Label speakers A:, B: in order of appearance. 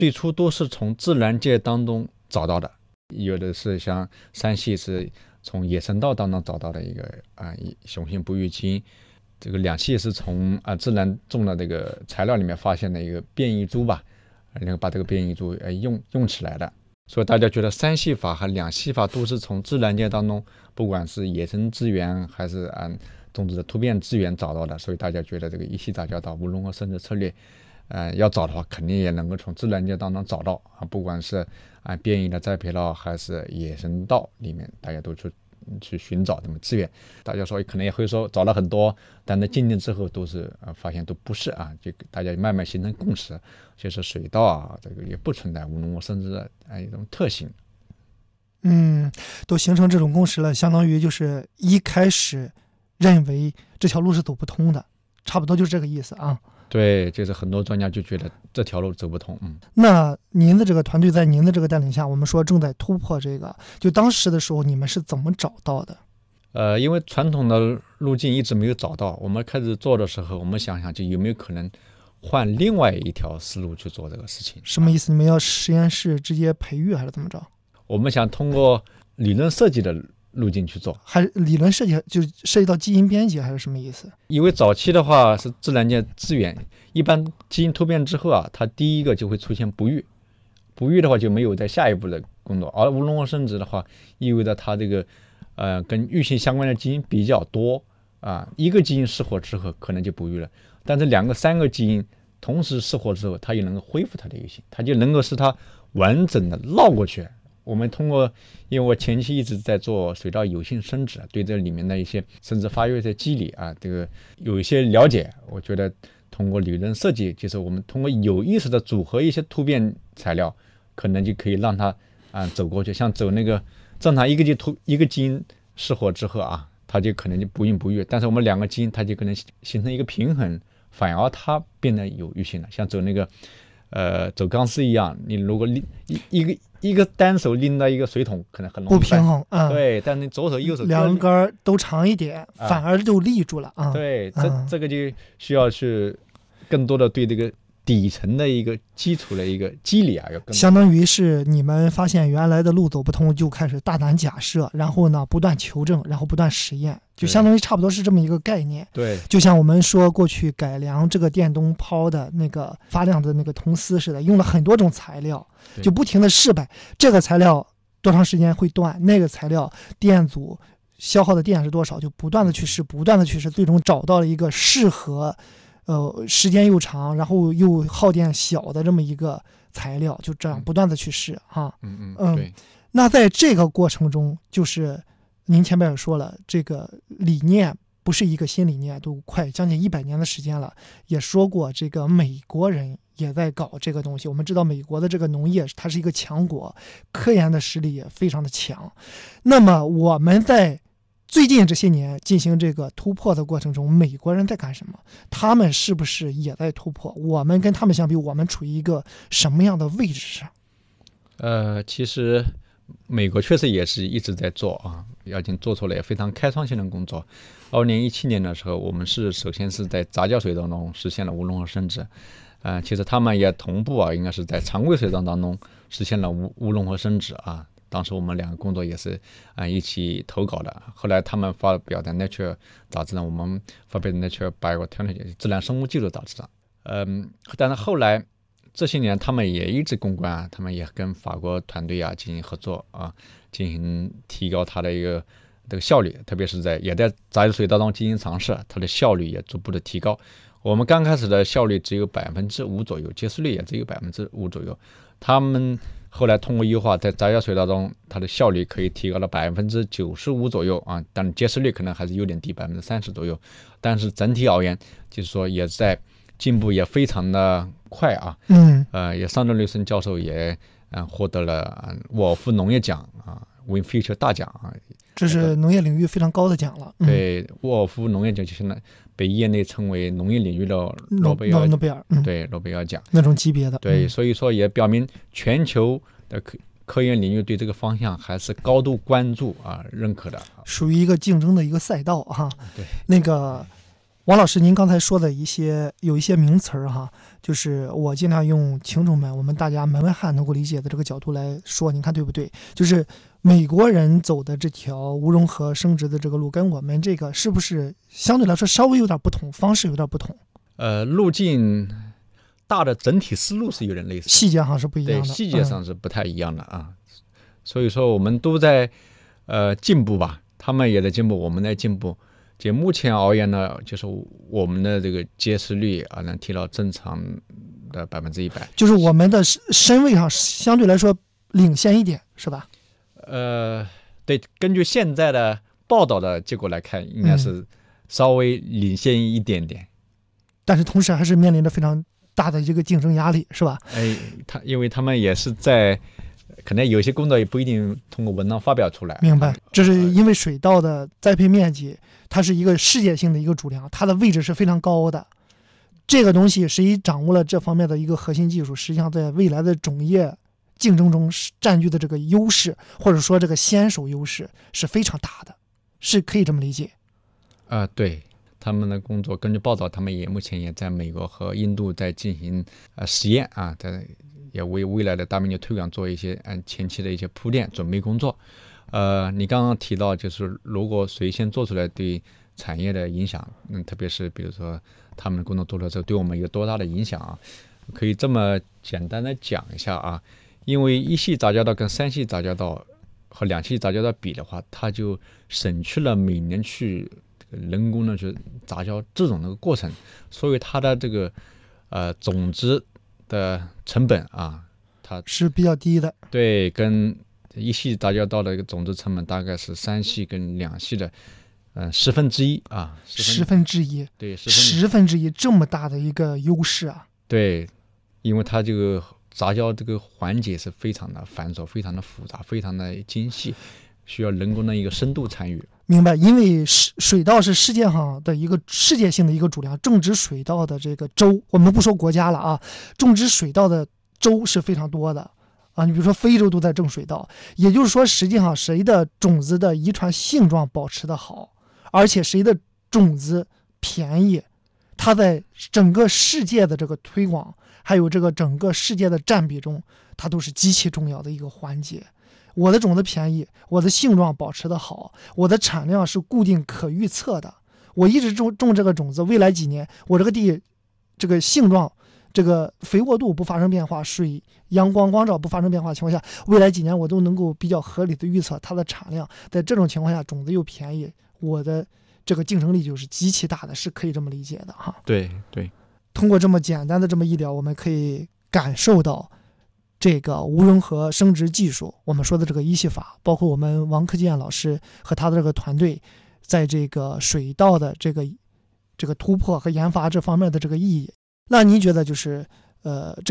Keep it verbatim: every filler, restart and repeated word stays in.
A: 最初都是从自然界当中找到的，有的是像三系是从野生稻当中找到的一个啊雄性不育基因，这个两系是从啊自然种的这个材料里面发现的一个变异株吧，然后把这个变异株呃用用起来的。所以大家觉得三系法和两系法都是从自然界当中，不管是野生资源还是按种植的突变资源找到的，所以大家觉得这个一系杂交稻无论和生殖策略，呃，要找的话，肯定也能够从自然界当中找到啊，不管是按变异的栽培稻还是野生稻里面，大家都去去寻找这么资源。大家说可能也会说找了很多，但在鉴定之后都是呃发现都不是啊，就大家慢慢形成共识，就是水稻啊这个也不存在无农物生殖的啊一种特性。
B: 嗯，都形成这种共识了，相当于就是一开始认为这条路是走不通的，差不多就是这个意思啊。
A: 对，就是很多专家就觉得这条路走不通。嗯，
B: 那您的这个团队在您的这个带领下，我们说正在突破这个，就当时的时候你们是怎么找到的？
A: 呃，因为传统的路径一直没有找到，我们开始做的时候，我们想想就有没有可能换另外一条思路去做这个事情。
B: 什么意思？你们要实验室直接培育还是怎么着？
A: 我们想通过理论设计的路径去做，
B: 还是理论设计就涉及到基因编辑还是什么意思？
A: 因为早期的话是自然界资源，一般基因突变之后啊，它第一个就会出现不育，不育的话就没有在下一步的工作，而无农物生殖的话，意味着它这个呃跟育性相关的基因比较多啊，一个基因失活之后可能就不育了，但是两个三个基因同时失活之后，它也能够恢复它的育性，它就能够使它完整的绕过去。我们通过，因为我前期一直在做水稻有性生殖，对这里面的一些生殖发育的机理啊，这个有一些了解。我觉得通过理论设计，就是我们通过有意识的组合一些突变材料，可能就可以让它啊走过去。像走那个正常一个基突一个基因失活之后啊，它就可能就不孕不育，但是我们两个基因它就可能形成一个平衡，反而它变得有育性了。像走那个呃走钢丝一样，你如果一一个一个单手拎到一个水桶，可能很容易
B: 不平衡。嗯，
A: 对，但你左手右手
B: 两根都长一点，
A: 啊、
B: 反而就立住了啊。
A: 对，这、
B: 嗯、
A: 这个就需要去更多的对这个底层的一个基础的一个机理啊，要更
B: 相当于是你们发现原来的路走不通，就开始大胆假设，然后呢不断求证，然后不断实验，就相当于差不多是这么一个概念。
A: 对，
B: 就像我们说过去改良这个电灯泡的那个发亮的那个铜丝似的，用了很多种材料，就不停的试摆，这个材料多长时间会断，那个材料电阻消耗的电是多少，就不断的去试，不断的去试，最终找到了一个适合呃，时间又长，然后又耗电小的这么一个材料，就这样不断的去试哈。
A: 嗯嗯
B: 嗯，
A: 对。
B: 那在这个过程中，就是您前面也说了，这个理念不是一个新理念，都快将近一百年的时间了。也说过，这个美国人也在搞这个东西。我们知道，美国的这个农业它是一个强国，科研的实力也非常的强。那么我们在最近这些年进行这个突破的过程中，美国人在干什么？他们是不是也在突破？我们跟他们相比，我们处于一个什么样的位置上？
A: 呃，其实美国确实也是一直在做啊，已经做出了也非常开创性的工作。二零一七年的时候，我们是首先是在杂交水稻中实现了无农合生殖，呃，其实他们也同步啊，应该是在常规水稻当中实现了无无农合生殖啊。当时我们两个工作也是啊、呃、一起投稿的，后来他们发表在 Nature 杂志上，我们发表在 Nature Biotechnology 自然生物技术杂志上。嗯，但是后来这些年他们也一直攻关，他们也跟法国团队啊进行合作啊，进行提高它的一个这个效率，特别是在也在杂交水稻中进行尝试，它的效率也逐步的提高。我们刚开始的效率只有百分之五左右，结束率也只有百分之五左右，他们后来通过优化，在杂交水稻中，它的效率可以提高到百分之九十五左右啊，但结实率可能还是有点低，百分之三十左右。但是整体而言，就是说也在进步，也非常的快啊。
B: 嗯，
A: 呃，也桑德雷森教授也嗯、呃、获得了、嗯、沃尔夫农业奖啊 ，Win Future 大奖啊，
B: 这是农业领域非常高的奖了。嗯、
A: 对，沃尔夫农业奖就现在被业内称为农业领域的诺贝尔，
B: 诺贝尔，嗯、
A: 对诺贝尔奖
B: 那种级别的。
A: 对，
B: 嗯、
A: 所以说也表明全球的科科研领域对这个方向还是高度关注啊、认可的，
B: 属于一个竞争的一个赛道哈。
A: 对，
B: 那个王老师，您刚才说的一些有一些名词儿哈，就是我尽量用听众们我们大家门外汉能够理解的这个角度来说，您看对不对？就是美国人走的这条无融合生殖的这个路，跟我们这个是不是相对来说稍微有点不同，方式有点不同？
A: 呃，路径大的整体思路是有点类似，
B: 细节上是不一样的，
A: 对，细节上是不太一样的、嗯、啊。所以说我们都在呃进步吧，他们也在进步，我们在进步。就目前而言呢，就是我们的这个结识率啊，能提到正常的百分之一百，
B: 就是我们的身位上相对来说领先一点，是吧？
A: 呃，对，根据现在的报道的结果来看，应该是稍微领先一点点，嗯、
B: 但是同时还是面临着非常大的这个竞争压力，是吧？
A: 哎，他因为他们也是在。可能有些工作也不一定通过文章发表出来。
B: 明白，这是因为水稻的栽培面积，它是一个世界性的一个主粮，它的位置是非常高的。这个东西谁掌握了这方面的一个核心技术，实际上在未来的种业竞争中占据的这个优势，或者说这个先手优势是非常大的，是可以这么理解。
A: 啊、呃，对。他们的工作，根据报道，他们也目前也在美国和印度在进行呃实验啊，在也为未来的大面积推广做一些按前期的一些铺垫准备工作。呃，你刚刚提到就是如果谁先做出来对产业的影响，嗯，特别是比如说他们的工作做了之后对我们有多大的影响啊？可以这么简单的讲一下啊，因为一系杂交稻跟三系杂交稻和两系杂交稻比的话，它就省去了每年去人工的去杂交这种那个过程，所以它的这个呃种子的成本啊，它
B: 是比较低的。
A: 对，跟一系杂交稻的一个种子成本大概是三系跟两系的嗯、呃、十分之一啊，
B: 十分之一，
A: 对，十分
B: 十分之一这么大的一个优势啊。
A: 对，因为它这个杂交这个环节是非常的繁琐、非常的复杂、非常的精细，需要人工的一个深度参与。
B: 明白，因为水稻是世界上的一个世界性的一个主粮，种植水稻的这个州，我们不说国家了啊，种植水稻的州是非常多的啊。你比如说非洲都在种水稻，也就是说，实际上谁的种子的遗传性状保持的好，而且谁的种子便宜，它在整个世界的这个推广，还有这个整个世界的占比中，它都是极其重要的一个环节。我的种子便宜，我的性状保持的好，我的产量是固定可预测的，我一直种种这个种子，未来几年我这个地这个性状这个肥沃度不发生变化，水阳光光照不发生变化的情况下，未来几年我都能够比较合理的预测它的产量。在这种情况下，种子又便宜，我的这个竞争力就是极其大的，是可以这么理解的哈。
A: 对对，
B: 通过这么简单的这么一聊，我们可以感受到这个无融合生殖技术，我们说的这个一系法，包括我们王克建老师和他的这个团队在这个水稻的这个这个突破和研发这方面的这个意义。那您觉得就是呃这个